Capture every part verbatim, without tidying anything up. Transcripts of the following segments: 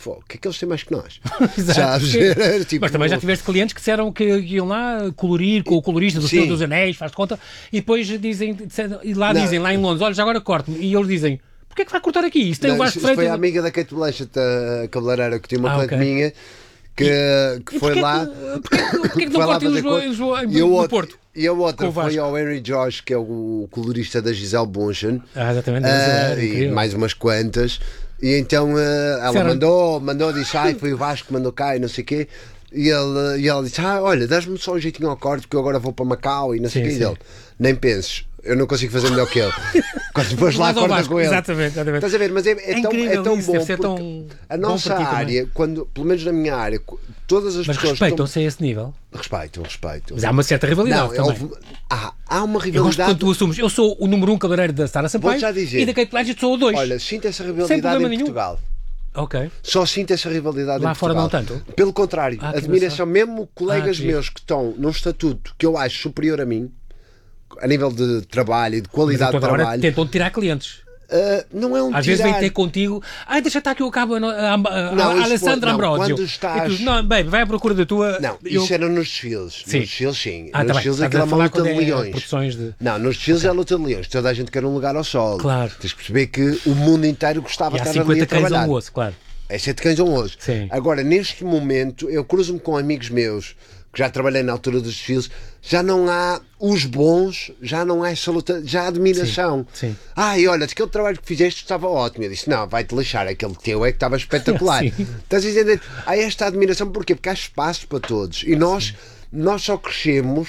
o que é que eles têm mais que nós? Exato. tipo, mas também já tiveste clientes que disseram que iam lá colorir com o colorista do Senhor dos Anéis, faz de conta, e depois dizem, e lá não. dizem, lá em Londres, olha, já agora corte-me, e eles dizem, porquê é que vai cortar aqui? Isso tem não, o Vasco Freitas. Foi a de... amiga da Kate Blanchett, a cabeleireira, que tinha uma ah, cliente okay. minha, que, e, que foi lá... Porquê que não corta em Lisboa, em Lisboa, em, no Porto? E a outra foi ao Henry Josh, que é o colorista da Gisele Bündchen. Ah, exatamente. Uh, e mais umas quantas. E então uh, ela Será? mandou, mandou, disse, ai, foi o Vasco que mandou cá e não sei o quê. E, ele, e ela disse, ah, olha, dás-me só um jeitinho ao corte, porque eu agora vou para Macau e não sei o quê. E ele, nem penses, eu não consigo fazer melhor que ele. Quando depois lá corta com ele. Exatamente, exatamente. Estás a ver, mas é, é, é tão, é tão isso, bom, porque tão a nossa área, quando, pelo menos na minha área, todas as mas pessoas... Mas respeitam-se a esse nível? Respeito, respeito. Mas há uma certa rivalidade não, também. Houve, há, há uma rivalidade... Eu gosto quando tu assumes, eu sou o número um cabeleireiro da Sara Sampaio e da Kate Blanchett sou o dois. Olha, sinto essa rivalidade em nenhum. Portugal. Ok. Só sinto essa rivalidade lá em fora Portugal. Não tanto? Pelo contrário, ah, admiração, mesmo colegas ah, que meus que estão num estatuto que eu acho superior a mim, a nível de trabalho e de qualidade de trabalho... tentam tirar clientes. Uh, não é um Às tirar... vezes vem ter contigo, ai, deixa estar que eu acabo a, a, a, não, a Alessandra não, Ambrosio. Quando estás... tu, não, bem, vai à procura da tua. Não, eu... isso era nos desfiles. Sim. Nos desfiles, sim. Ah, nos tá desfiles aquilo é uma luta de leões. De... Não, nos desfiles okay. é a luta de leões. Toda a gente quer um lugar ao sol. Claro. Tens que perceber que o mundo inteiro gostava e de estar ali a trabalhar. cães a um osso, claro. É sete cães a um osso. Sim. Agora, neste momento, eu cruzo-me com amigos meus que já trabalhei na altura dos desfiles, já não há os bons, já não há essa luta, já há admiração. Sim, sim. Ai, olha, aquele trabalho que fizeste estava ótimo. Eu disse, não, vai-te lixar, aquele teu é que estava espetacular. Estás a dizer, há esta admiração, porquê? Porque há espaço para todos. E nós, nós só crescemos.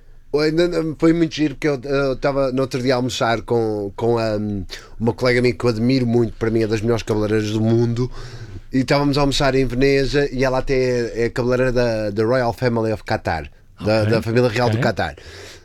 Foi muito giro, porque eu estava no outro dia a almoçar com, com um, uma colega minha que eu admiro muito, para mim é das melhores cabeleireiras do mundo. E estávamos a almoçar em Veneza e ela até é a cabeleireira da, da Royal Family of Qatar, da, okay. da família real okay. do Qatar.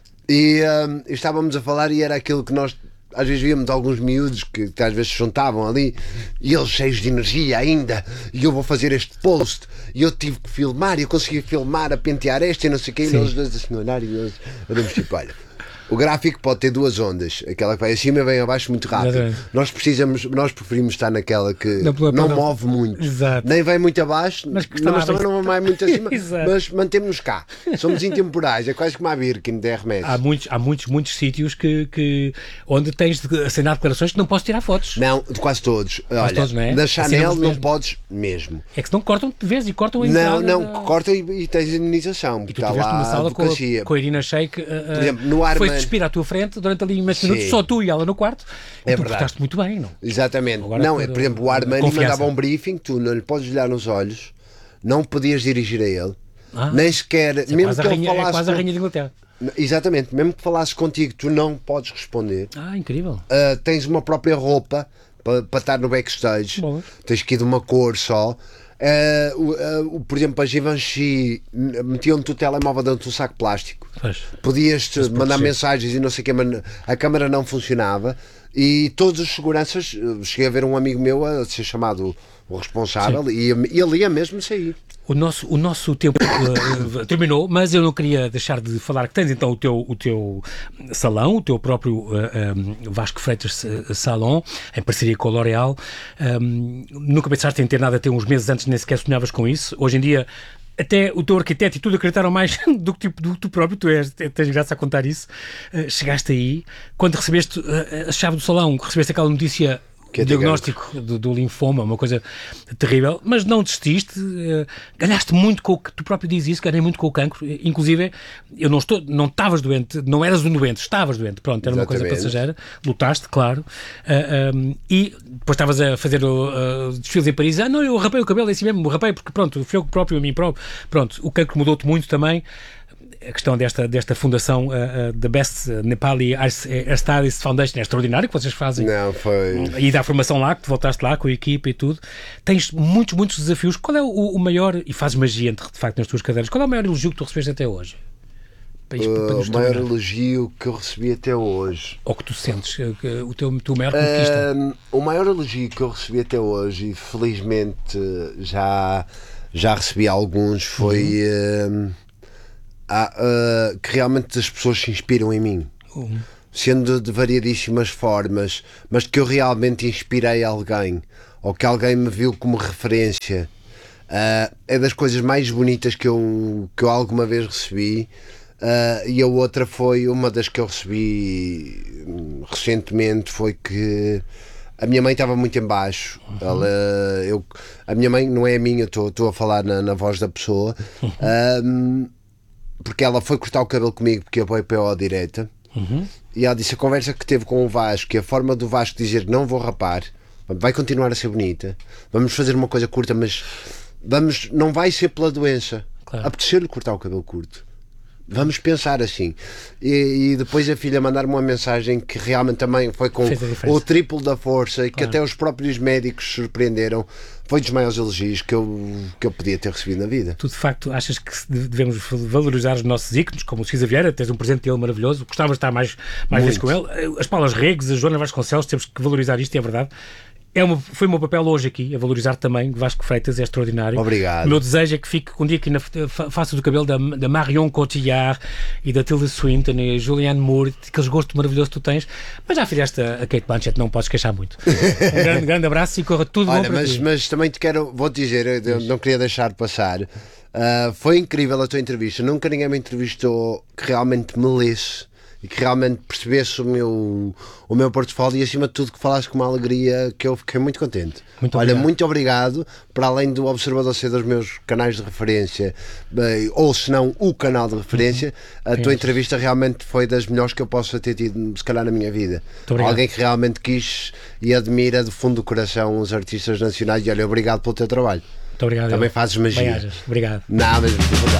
E um, estávamos a falar e era aquilo que nós às vezes víamos alguns miúdos que, que às vezes se juntavam ali e eles cheios de energia ainda, e eu vou fazer este post e eu tive que filmar e eu consegui filmar a pentear esta e não sei o que, e eles dois assim olhar e nós olhamos tipo, olha, o gráfico pode ter duas ondas, aquela que vai acima e vem abaixo muito rápido. Exato. Nós precisamos, nós preferimos estar naquela que não, não, não move muito. Exato. Nem vai muito abaixo, mas, não, mas também não vai muito acima, mas mantemos-nos cá. Somos intemporais, é quase como a Birkin de Hermes. Há muitos, há muitos, muitos sítios que, que, onde tens de assinar declarações que não podes tirar fotos. Não, de quase todos. Quase Olha, todos, não é? Na Chanel não podes mesmo. É que se não cortam de vez e cortam a entrada. Não, não, da... cortam e, e tens indemnização. E tu tiveste uma sala com, com a Irina Shayk, uh, por exemplo, no Armani... foi-se despir à tua frente durante ali uns minutos, só tu e ela no quarto, e é tu verdade. Portaste muito bem, não? Exatamente. Agora não, é, por exemplo, o Armani confiança. mandava um briefing, tu não lhe podes olhar nos olhos, não podias dirigir a ele, ah, nem sequer, é mesmo que ele rainha, falasse... É quase a rainha de Inglaterra. Exatamente, mesmo que falasse contigo, tu não podes responder. Ah, incrível. Uh, tens uma própria roupa para, para estar no backstage, Bom. tens que ir de uma cor só. Uh, uh, uh, por exemplo, a Givenchy metiam-te o telemóvel dentro de um saco plástico. Podias-te mandar mensagens e não sei o que, mas a câmara não funcionava. E todos os seguranças, cheguei a ver um amigo meu a ser chamado o responsável e, e ele ia mesmo sair. O nosso, o nosso tempo uh, terminou, mas eu não queria deixar de falar que tens então o teu, o teu salão, o teu próprio uh, um, Vasco Freitas Salon, em parceria com a L'Oréal. Um, nunca pensaste em ter nada até uns meses antes, nem sequer sonhavas com isso. Hoje em dia, até o teu arquiteto e tudo acreditaram mais do que tipo, do, tu próprio, tu és, tens graça a contar isso. Uh, chegaste aí, quando recebeste uh, a chave do salão, recebeste aquela notícia... Que é diagnóstico do, do linfoma, uma coisa terrível, mas não desististe, uh, ganhaste muito com o que tu próprio dizes isso, ganhei muito com o cancro, inclusive eu não estou, não estavas doente, não eras um doente, estavas doente, pronto, era Exatamente. uma coisa passageira, lutaste, claro, uh, um, e depois estavas a fazer uh, desfiles em Paris, ah não, eu rapei o cabelo, é assim mesmo, rapei porque pronto, fui eu próprio a mim próprio, pronto, o cancro mudou-te muito também. A questão desta, desta fundação, uh, uh, The Best Nepali Hairstylist Foundation, é extraordinário que vocês fazem. Não, foi... E da formação lá, que tu voltaste lá com a equipa e tudo. Tens muitos, muitos desafios. Qual é o, o maior, e fazes magia, de facto, nas tuas cadeiras, qual é o maior elogio que tu recebeste até hoje? Para, uh, para o maior elogio que eu recebi até hoje. Ou que tu sentes, uh, o teu, teu maior conquista? Uh, o maior elogio que eu recebi até hoje, e felizmente já, já recebi alguns, foi... Uhum. Uh, Ah, uh, que realmente as pessoas se inspiram em mim, uhum. sendo de variadíssimas formas, mas que eu realmente inspirei alguém, ou que alguém me viu como referência, uh, é das coisas mais bonitas que eu, que eu alguma vez recebi. Uh, e a outra foi uma das que eu recebi recentemente, foi que a minha mãe estava muito em baixo. Uhum. Ela, eu, a minha mãe não é a minha, estou a falar na, na voz da pessoa. Uhum. Um, porque ela foi cortar o cabelo comigo porque eu apoio P O direita. Uhum. E ela disse: a conversa que teve com o Vasco, e a forma do Vasco dizer não vou rapar, vai continuar a ser bonita, vamos fazer uma coisa curta, mas vamos, não vai ser pela doença. Claro. Apeteceu-lhe cortar o cabelo curto. Vamos pensar assim. E, e depois a filha mandar-me uma mensagem que realmente também foi com o triplo da força e que claro. Até os próprios médicos surpreenderam. Foi dos maiores elogios que eu, que eu podia ter recebido na vida. Tu de facto achas que devemos valorizar os nossos ícones, como o Cisa Vieira, tens um presente dele maravilhoso, gostavas de estar mais, mais vezes com ele. As Paulas Regues, a Joana Vasconcelos, temos que valorizar isto, é verdade. É uma, foi o meu papel hoje aqui, a valorizar também. Vasco Freitas é extraordinário. Obrigado. O meu desejo é que fique um dia aqui na face do cabelo da, da Marion Cotillard e da Tilda Swinton e Julianne Moore, aqueles gostos maravilhosos que tu tens, mas já fizeste a Kate Blanchett, não podes queixar muito. Um grande, grande abraço e corra tudo. Olha, bom para mas, ti. Mas também te quero, vou-te dizer, eu não queria deixar de passar, uh, foi incrível a tua entrevista, nunca ninguém me entrevistou que realmente me lesse e que realmente percebesse o meu, o meu portfólio e acima de tudo que falaste com uma alegria que eu fiquei muito contente. Muito Olha, obrigado. Muito obrigado, para além do Observador ser dos meus canais de referência, bem, ou se não o canal de referência, uhum. a tua entrevista realmente foi das melhores que eu possa ter tido se calhar na minha vida. Alguém que realmente quis e admira do fundo do coração os artistas nacionais e olha, obrigado pelo teu trabalho. Muito obrigado. Também fazes magia. Bem-ajas. Obrigado. Nada, mas